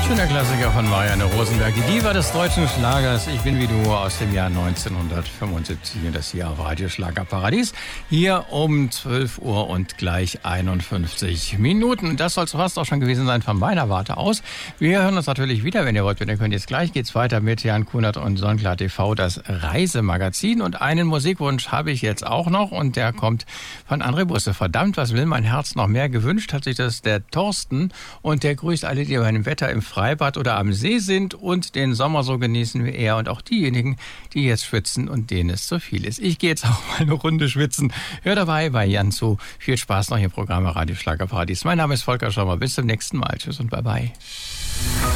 Schöner Klassiker von Marianne Rosenberg, die Diva des deutschen Schlagers. Ich bin wie du aus dem Jahr 1975 und das hier auf Radioschlagerparadies. Hier um 12 Uhr und gleich 51 Minuten. Das soll es fast auch schon gewesen sein von meiner Warte aus. Wir hören uns natürlich wieder, wenn ihr wollt. Wenn ihr könnt, jetzt gleich geht's weiter mit Jan Kunert und Sonnenklar TV, das Reisemagazin. Und einen Musikwunsch habe ich jetzt auch noch und der kommt von André Busse. Verdammt, was will mein Herz noch mehr? Gewünscht hat sich das der Thorsten und der grüßt alle, die bei dem Wetter im Freibad oder am See sind und den Sommer so genießen wie er und auch diejenigen, die jetzt schwitzen und denen es zu viel ist. Ich gehe jetzt auch mal eine Runde schwitzen. Hör dabei bei Jan zu. Viel Spaß noch im Programm Radio Schlagerparadies. Mein Name ist Volker Schaumer. Bis zum nächsten Mal. Tschüss und bye bye.